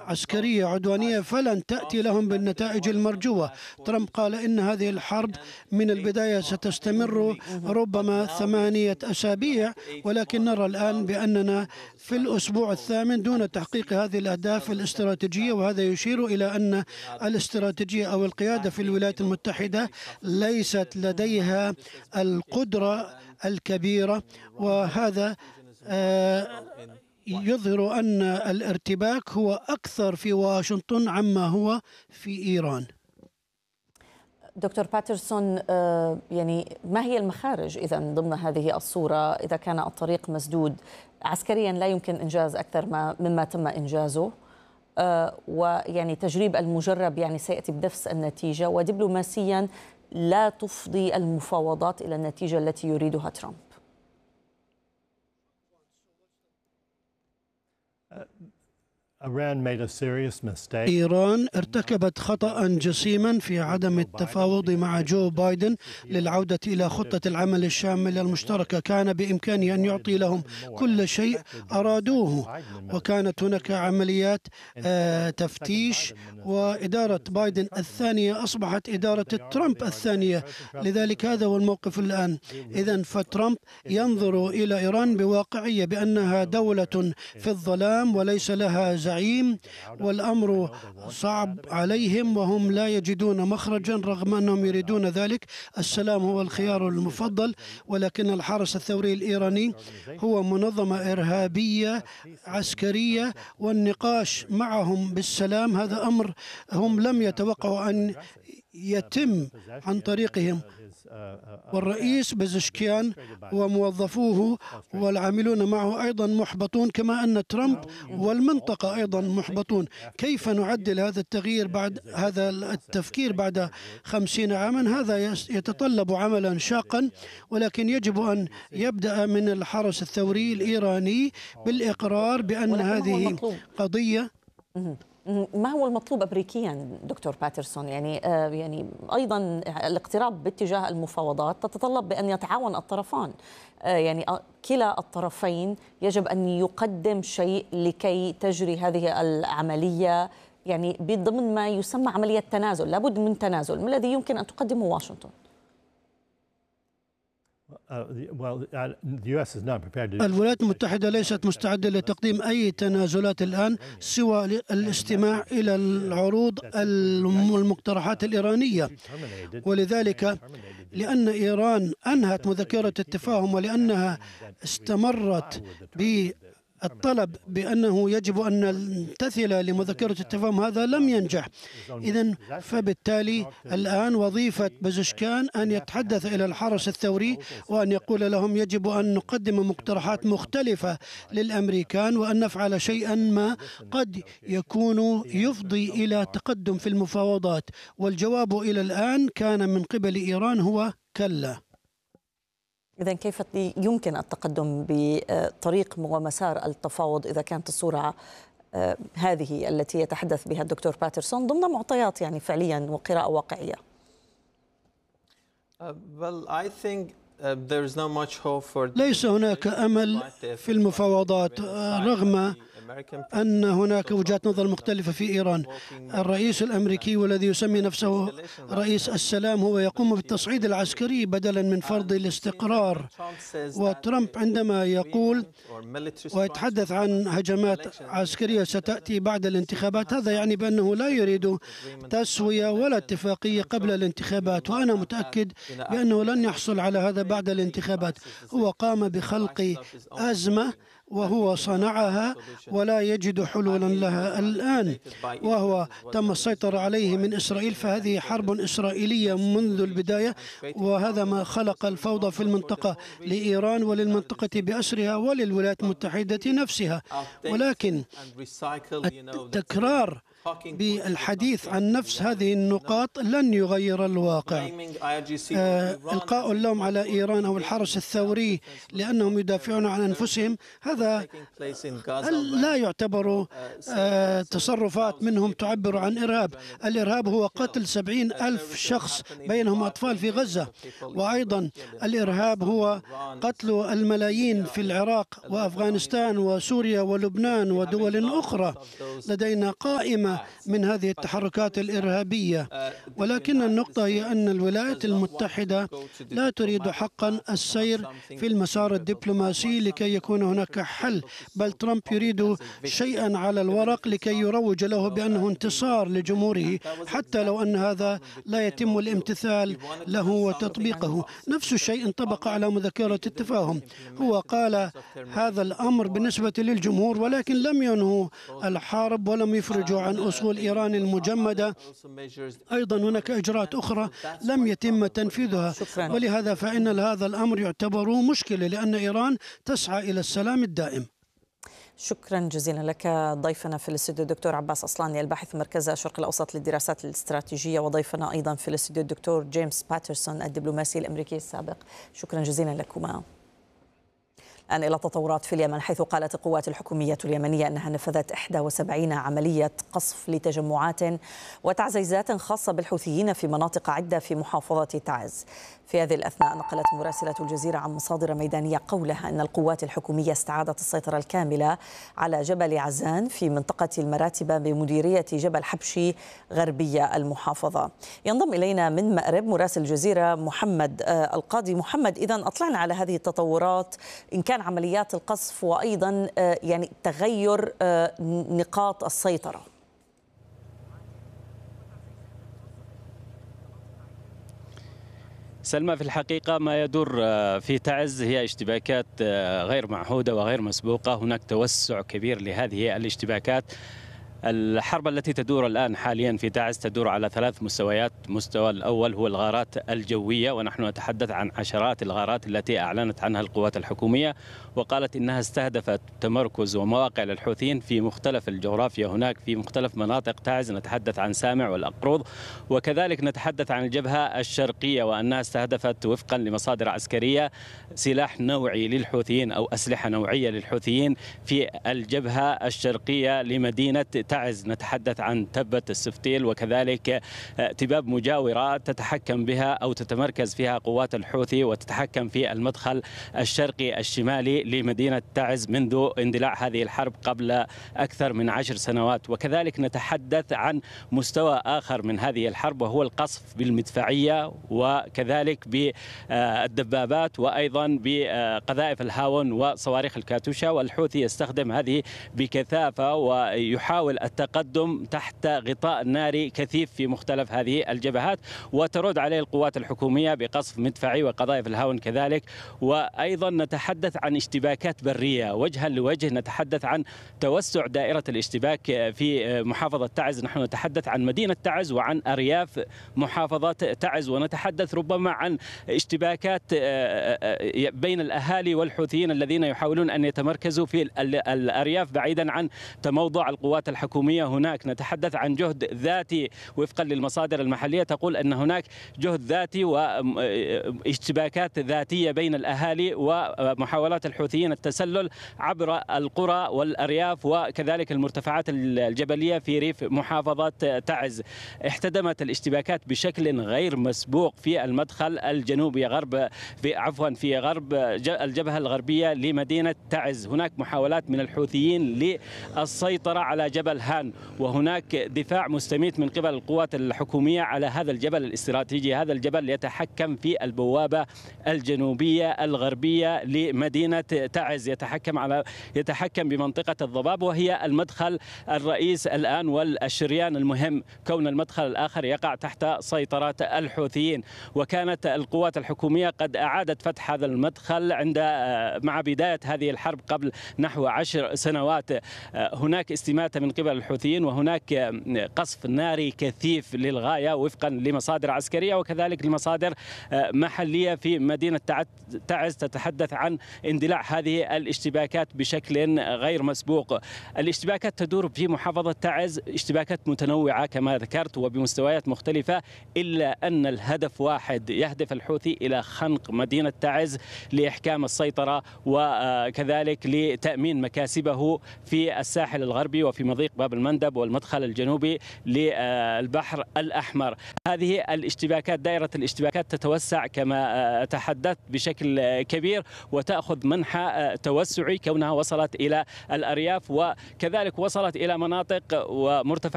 عسكرية عدوانية فلن تأتي لهم بالنتائج المرجوة. ترامب قال إن هذه الحرب من البداية ستستمر ربما 8 أسابيع، ولكن نرى الآن بأننا في الأسبوع الثامن دون تحقيق هذه الأهداف الاستراتيجية، وهذا يشير إلى أن الاستراتيجية أو القيادة في الولايات المتحدة ليست لديها القدرة الكبيرة، وهذا يظهر أن الارتباك هو أكثر في واشنطن عما هو في إيران. دكتور باترسون، يعني ما هي المخارج إذا ضمن هذه الصورة إذا كان الطريق مسدود؟ عسكريا لا يمكن إنجاز أكثر مما تم إنجازه، ويعني تجريب المجرب يعني سيأتي بنفس النتيجة، ودبلوماسيا لا تفضي المفاوضات إلى النتيجة التي يريدها ترامب. إيران ارتكبت خطأ جسيما في عدم التفاوض مع جو بايدن للعودة إلى خطة العمل الشاملة المشتركة. كان بإمكانه أن يعطي لهم كل شيء أرادوه، وكانت هناك عمليات تفتيش، وإدارة بايدن الثانية أصبحت إدارة ترامب الثانية. لذلك هذا هو الموقف الآن. إذن فترامب ينظر إلى إيران بواقعية بأنها دولة في الظلام وليس لها زعيم، والأمر صعب عليهم وهم لا يجدون مخرجا رغم أنهم يريدون ذلك. السلام هو الخيار المفضل، ولكن الحرس الثوري الإيراني هو منظمة إرهابية عسكرية، والنقاش معهم بالسلام هذا أمر هم لم يتوقعوا أن يتم عن طريقهم. والرئيس بزشكيان وموظفوه والعاملون معه أيضا محبطون، كما أن ترامب والمنطقة أيضا محبطون. كيف نعدل هذا التغيير بعد هذا التفكير بعد 50 عاما؟ هذا يتطلب عملا شاقا، ولكن يجب أن يبدأ من الحرس الثوري الإيراني بالإقرار بأن هذه قضية. ما هو المطلوب أمريكيا دكتور باترسون؟ يعني أيضا الاقتراب باتجاه المفاوضات تتطلب بأن يتعاون الطرفان، يعني كلا الطرفين يجب أن يقدم شيء لكي تجري هذه العملية، يعني ضمن ما يسمى عملية تنازل. لابد من تنازل. ما الذي يمكن أن تقدمه واشنطن؟ الولايات المتحدة ليست مستعدة لتقديم أي تنازلات الآن سوى الاستماع إلى العروض والمقترحات الإيرانية، ولذلك لأن إيران أنهت مذكرة التفاهم ولأنها استمرت الطلب بأنه يجب أن نمتثل لمذكرة التفاهم، هذا لم ينجح. إذن فبالتالي الآن وظيفة بزشكان أن يتحدث إلى الحرس الثوري وأن يقول لهم يجب أن نقدم مقترحات مختلفة للأمريكان وأن نفعل شيئا ما قد يكون يفضي إلى تقدم في المفاوضات. والجواب إلى الآن كان من قبل إيران هو كلا. إذن كيف يمكن التقدم بطريق ومسار التفاوض إذا كانت الصورة هذه التي يتحدث بها الدكتور باترسون ضمن معطيات يعني فعليا وقراءة واقعية؟ ليس هناك أمل في المفاوضات رغم أن هناك وجهات نظر مختلفة في إيران. الرئيس الأمريكي والذي يسمي نفسه رئيس السلام هو يقوم بالتصعيد العسكري بدلا من فرض الاستقرار. وترامب عندما يقول ويتحدث عن هجمات عسكرية ستأتي بعد الانتخابات، هذا يعني بأنه لا يريد تسوية ولا اتفاقية قبل الانتخابات، وأنا متأكد بأنه لن يحصل على هذا بعد الانتخابات. هو قام بخلق أزمة وهو صنعها ولا يجد حلولا لها الآن، وهو تم السيطرة عليه من إسرائيل، فهذه حرب إسرائيلية منذ البداية، وهذا ما خلق الفوضى في المنطقة لإيران وللمنطقة بأسرها وللولايات المتحدة نفسها. ولكن تكرار بالحديث عن نفس هذه النقاط لن يغير الواقع. إلقاء اللوم على إيران أو الحرس الثوري لأنهم يدافعون عن أنفسهم، هذا لا يعتبر تصرفات منهم تعبر عن إرهاب. الإرهاب هو قتل 70,000 شخص بينهم أطفال في غزة، وأيضا الإرهاب هو قتل الملايين في العراق وأفغانستان وسوريا ولبنان ودول أخرى. لدينا قائمة من هذه التحركات الإرهابية، ولكن النقطة هي أن الولايات المتحدة لا تريد حقا السير في المسار الدبلوماسي لكي يكون هناك حل، بل ترامب يريد شيئا على الورق لكي يروج له بأنه انتصار لجمهوره، حتى لو أن هذا لا يتم الامتثال له وتطبيقه. نفس الشيء انطبق على مذكرة التفاهم. هو قال هذا الأمر بالنسبة للجمهور، ولكن لم ينهوا الحرب ولم يفرجوا عن أصول إيران المجمدة. أيضا هناك إجراءات أخرى لم يتم تنفيذها، ولهذا فإن هذا الأمر يعتبر مشكلة، لأن إيران تسعى إلى السلام الدائم. شكرا جزيلا لك ضيفنا في الاستوديو الدكتور عباس أصلاني، الباحث مركز الشرق الأوسط للدراسات الاستراتيجية، وضيفنا أيضا في الاستوديو الدكتور جيمس باترسون الدبلوماسي الأمريكي السابق. شكرا جزيلا لكما. الآن إلى تطورات في اليمن، حيث قالت القوات الحكومية اليمنية أنها نفذت 71 عملية قصف لتجمعات وتعزيزات خاصة بالحوثيين في مناطق عدة في محافظة تعز. في هذه الأثناء نقلت مراسلة الجزيرة عن مصادر ميدانية قولها أن القوات الحكومية استعادت السيطرة الكاملة على جبل عزان في منطقة المراتبة بمديرية جبل حبشي غربية المحافظة. ينضم إلينا من مأرب مراسل الجزيرة محمد القاضي. محمد، إذن أطلعنا على هذه التطورات، إن كان عمليات القصف وأيضا يعني تغير نقاط السيطرة. سلمى، في الحقيقة ما يدور في تعز هي اشتباكات غير معهودة وغير مسبوقة. هناك توسع كبير لهذه الاشتباكات. الحرب التي تدور الآن حاليا في تعز تدور على 3 مستويات. المستوى الأول هو الغارات الجوية، ونحن نتحدث عن عشرات الغارات التي أعلنت عنها القوات الحكومية، وقالت إنها استهدفت تمركز ومواقع للحوثيين في مختلف الجغرافيا هناك في مختلف مناطق تعز. نتحدث عن سامع والأقروض، وكذلك نتحدث عن الجبهة الشرقية وأنها استهدفت وفقا لمصادر عسكرية سلاح نوعي للحوثيين أو أسلحة نوعية للحوثيين في الجبهة الشرقية لمدينة تعز. نتحدث عن تبة السفتيل، وكذلك تباب مجاورة تتحكم بها أو تتمركز فيها قوات الحوثي وتتحكم في المدخل الشرقي الشمالي لمدينة تعز منذ اندلاع هذه الحرب قبل أكثر من 10 سنوات. وكذلك نتحدث عن مستوى آخر من هذه الحرب، وهو القصف بالمدفعية وكذلك بالدبابات وأيضا بقذائف الهاون وصواريخ الكاتوشا. والحوثي يستخدم هذه بكثافة ويحاول التقدم تحت غطاء ناري كثيف في مختلف هذه الجبهات، وترد عليه القوات الحكومية بقصف مدفعي وقذائف الهاون كذلك. وأيضا نتحدث عن اشتباكات برية وجها لوجه. نتحدث عن توسع دائرة الاشتباك في محافظة تعز. نحن نتحدث عن مدينة تعز وعن أرياف محافظة تعز، ونتحدث ربما عن اشتباكات بين الأهالي والحوثيين الذين يحاولون أن يتمركزوا في الأرياف بعيدا عن تموضع القوات الحكومية هناك. نتحدث عن جهد ذاتي وفقا للمصادر المحلية تقول أن هناك جهد ذاتي واشتباكات ذاتية بين الأهالي ومحاولات الحوثيين التسلل عبر القرى والأرياف وكذلك المرتفعات الجبلية في ريف محافظة تعز. احتدمت الاشتباكات بشكل غير مسبوق في المدخل الجنوبي في غرب الجبهة الغربية لمدينة تعز. هناك محاولات من الحوثيين للسيطرة على جبل هان، وهناك دفاع مستميت من قبل القوات الحكومية على هذا الجبل الاستراتيجي. هذا الجبل يتحكم في البوابة الجنوبية الغربية لمدينة تعز، يتحكم بمنطقة الضباب وهي المدخل الرئيس الآن والشريان المهم، كون المدخل الآخر يقع تحت سيطرة الحوثيين. وكانت القوات الحكومية قد أعادت فتح هذا المدخل مع بداية هذه الحرب قبل نحو 10 سنوات. هناك استماتة من قبل قبل الحوثيين، وهناك قصف ناري كثيف للغاية وفقا لمصادر عسكرية وكذلك لمصادر محلية في مدينة تعز تتحدث عن اندلاع هذه الاشتباكات بشكل غير مسبوق. الاشتباكات تدور في محافظة تعز، اشتباكات متنوعة كما ذكرت وبمستويات مختلفة، إلا أن الهدف واحد، يهدف الحوثي إلى خنق مدينة تعز لإحكام السيطرة وكذلك لتأمين مكاسبه في الساحل الغربي وفي مضيق باب المندب والمدخل الجنوبي للبحر الأحمر. هذه الاشتباكات، دائرة الاشتباكات تتوسع كما تحدثت بشكل كبير وتأخذ منحى توسعي كونها وصلت إلى الأرياف وكذلك وصلت إلى مناطق ومرتفعات